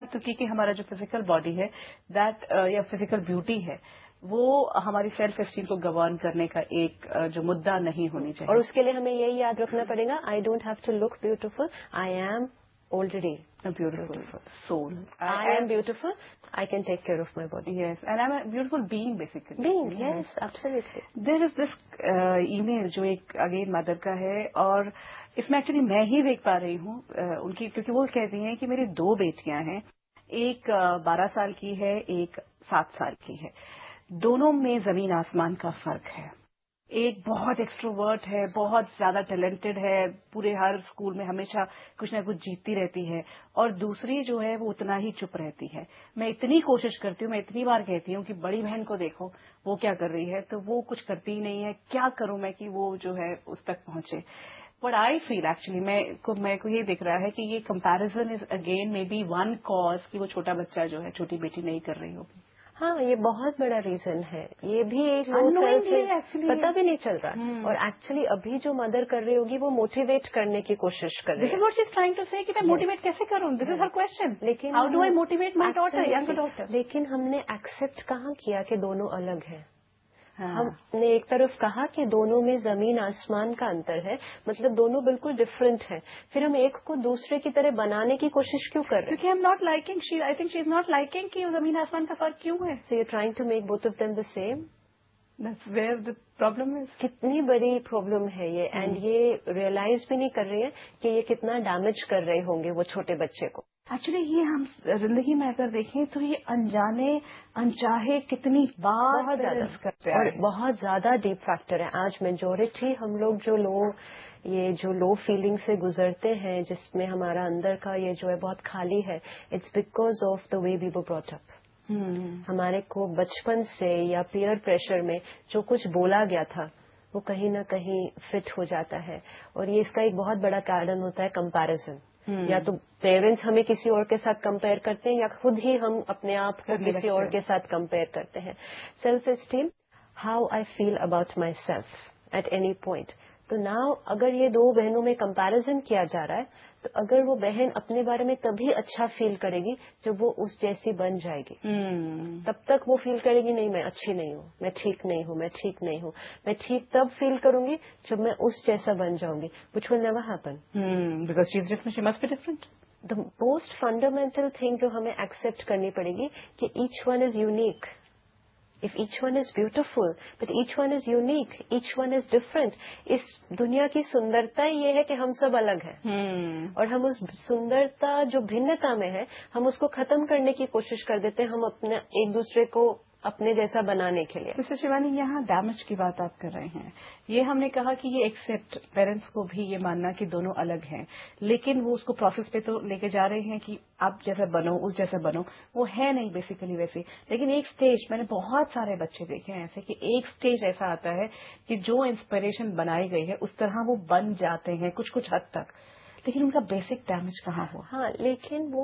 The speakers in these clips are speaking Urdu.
تو کی ہمارا جو فزیکل باڈی ہے دیٹ یا فزیکل بیوٹی ہے وہ ہماری سیلف اسٹیم کو گورن کرنے کا ایک جو مدعا نہیں ہونی چاہیے. اور اس کے لیے ہمیں یہی یاد رکھنا پڑے گا, I don't have to look beautiful, I am already a beautiful soul. I am beautiful. I can take care of my body. Yes, and I'm a beautiful being basically. Being, yes, absolutely. There is this email جو ایک اگین مدر کا ہے اور اس میں ایکچولی میں ہی دیکھ پا رہی ہوں ان کی, کیونکہ وہ کہتی ہیں کہ میری 2 بیٹیاں ہیں, ایک 12 سال کی ہے, ایک 7 سال کی ہے, دونوں میں زمین آسمان کا فرق ہے. ایک بہت ایکسٹروورٹ ہے, بہت زیادہ ٹیلنٹڈ ہے, پورے ہر اسکول میں ہمیشہ کچھ نہ کچھ جیتتی رہتی ہے, اور دوسری جو ہے وہ اتنا ہی چپ رہتی ہے. میں اتنی کوشش کرتی ہوں, میں اتنی بار کہتی ہوں کہ بڑی بہن کو دیکھو وہ کیا کر رہی ہے, تو وہ کچھ کرتی ہی نہیں ہے. کیا کروں میں کہ وہ جو ہے اس تک پہنچے. بٹ آئی فیل ایکچولی میں کو یہ دیکھ رہا ہے کہ یہ comparison is again may be one cause کہ وہ چھوٹا بچہ جو ہے, چھوٹی بیٹی نہیں کر رہی ہوگی. ہاں, یہ بہت بڑا ریزن ہے. یہ بھی ایک لو سیلف پتا بھی نہیں چل رہا, اور ایکچولی ابھی جو مدر کر رہی ہوگی وہ موٹیویٹ کرنے کی کوشش کر رہی ہے. دس is what she is trying to سے کہ میں موٹیویٹ کیسے کروں, دس از ہر کوشچن. لیکن how do I motivate my daughter, younger daughter. لیکن ہم نے ایکسپٹ کہاں کیا کہ دونوں الگ ہیں. ہم نے ایک طرف کہا کہ دونوں میں زمین آسمان کا انتر ہے, مطلب دونوں بالکل ڈفرینٹ ہیں. پھر ہم ایک کو دوسرے کی طرح بنانے کی کوشش کیوں کر رہے ہیں؟ کیونکہ I'm not liking, I think she is not liking کہ زمین آسمان کا فرق کیوں ہے. So you're trying to make both of them the same. That's where the problem is. کتنی بڑی پرابلم ہے یہ, اینڈ یہ ریئلائز بھی نہیں کر رہی ہے کہ یہ کتنا ڈیمیج کر رہے ہوں گے وہ چھوٹے بچے کو. ایکچولی یہ ہم زندگی میں اگر دیکھیں تو یہ انجانے انچاہے کتنی بار بہت زیادہ کرتے ہیں, اور بہت زیادہ ڈیپ فیکٹر ہے. آج میجورٹی ہم لوگ جو لو فیلنگ سے گزرتے ہیں, جس میں ہمارا اندر کا یہ جو ہے بہت خالی ہے, it's because of the way we were brought up. ہمارے کو بچپن سے یا پیئر پریشر میں جو کچھ بولا گیا تھا وہ کہیں نہ کہیں فٹ ہو جاتا ہے, اور یہ اس کا ایک بہت بڑا کارن ہوتا ہے کمپیرزن. یا تو پیرنٹس ہمیں کسی اور کے ساتھ کمپیئر کرتے ہیں, یا خود ہی ہم اپنے آپ کو کسی اور کے ساتھ کمپیئر کرتے ہیں. Self esteem, how I feel about my self at any point. تو ناؤ اگر یہ 2 بہنوں میں کمپیرزن کیا جا رہا ہے, تو اگر وہ بہن اپنے بارے میں تبھی اچھا فیل کرے گی جب وہ اس جیسی بن جائے گی. تب تک وہ فیل کرے گی نہیں میں اچھی نہیں ہوں, میں ٹھیک نہیں ہوں, میں ٹھیک نہیں ہوں. میں ٹھیک تب فیل کروں گی جب میں اس جیسا بن جاؤں گی, which will never happen. Because she is different, she must be different. The most fundamental thing جو ہمیں ایکسپٹ کرنی پڑے گی کہ each one is unique. If each one is beautiful, but each one is unique, each one is different. اس دنیا کی سندرتا یہ ہے کہ ہم سب الگ ہیں, اور ہم اس سندرتا جو بھنتا میں ہے ہم اس کو ختم کرنے کی کوشش کر دیتے ہیں, ہم اپنے ایک دوسرے کو اپنے جیسا بنانے کے لیے. مسٹر شیوانی, یہاں ڈیمیج کی بات آپ کر رہے ہیں. یہ ہم نے کہا کہ یہ ایکسپٹ, پیرنٹس کو بھی یہ ماننا کہ دونوں الگ ہیں, لیکن وہ اس کو پروسیس پہ تو لے کے جا رہے ہیں کہ آپ جیسا بنو, اس جیسا بنو. وہ ہے نہیں بیسیکلی ویسے, لیکن ایک سٹیج, میں نے بہت سارے بچے دیکھے ہیں ایسے کہ ایک سٹیج ایسا آتا ہے کہ جو انسپریشن بنائی گئی ہے اس طرح وہ بن جاتے ہیں کچھ حد تک, لیکن ان کا بیسک ڈیمیج کہاں ہوا؟ ہاں, لیکن وہ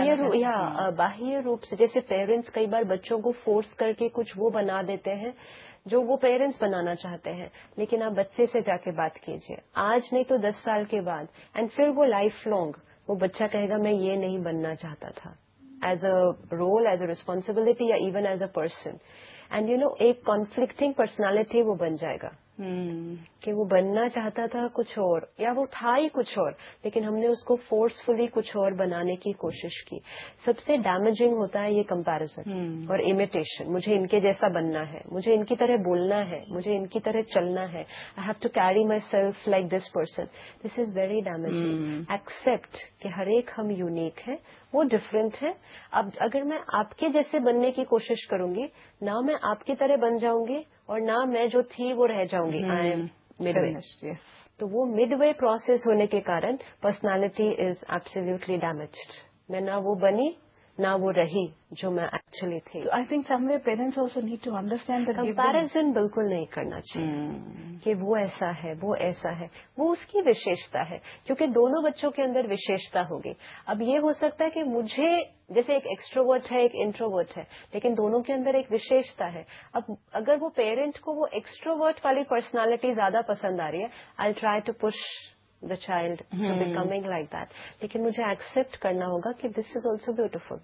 باہر روپ سے, جیسے پیرنٹس کئی بار بچوں کو فورس کر کے کچھ وہ بنا دیتے ہیں جو وہ پیرنٹس بنانا چاہتے ہیں. لیکن آپ بچے سے جا کے بات کیجیے, آج نہیں تو 10 سال کے بعد, اینڈ پھر وہ لائف لانگ وہ بچہ کہے گا میں یہ نہیں بننا چاہتا تھا, as a role, as a responsibility, یا even as a person. And ایک کانفلکٹنگ پرسنالٹی وہ بن جائے گا کہ وہ بننا چاہتا تھا کچھ اور, یا وہ تھا ہی کچھ اور, لیکن ہم نے اس کو فورسفلی کچھ اور بنانے کی کوشش کی. سب سے ڈیمیجنگ ہوتا ہے یہ کمپیرزن اور امیٹیشن. مجھے ان کے جیسا بننا ہے, مجھے ان کی طرح بولنا ہے, مجھے ان کی طرح چلنا ہے, I have to carry my self like this person. This is very damaging. Accept کہ ہر ایک ہم یونیک ہیں, وہ ڈفرینٹ ہے. اب اگر میں آپ کے جیسے بننے کی کوشش کروں گی, نہ میں آپ کی طرح بن جاؤں گی, اور نہ میں جو تھی وہ رہ جاؤں گی. آئی ایم مڈ وے. تو وہ مڈ وے پروسیس ہونے کے کارن پرسنالٹی از ایبسلیوٹلی ڈیمیجڈ. میں نہ وہ بنی نہ وہ رہی جو میں ایکچولی تھی. I think some way parents also need to understand that comparison بالکل نہیں کرنا چاہیے کہ وہ ایسا ہے, وہ ایسا ہے. وہ اس کی وشیشتا ہے, کیونکہ دونوں بچوں کے اندر وشیشتا ہوگی. اب یہ ہو سکتا ہے کہ مجھے جیسے ایک ایکسٹروورٹ ہے, ایک انٹروورٹ ہے, لیکن دونوں کے اندر ایک وشیشتا ہے. اب اگر وہ پیرنٹ کو وہ ایکسٹروورٹ والی پرسنالٹی زیادہ پسند آ رہی ہے, I try to push the child to becoming like that. لیکن مجھے ایکسپٹ کرنا ہوگا کہ this is also beautiful.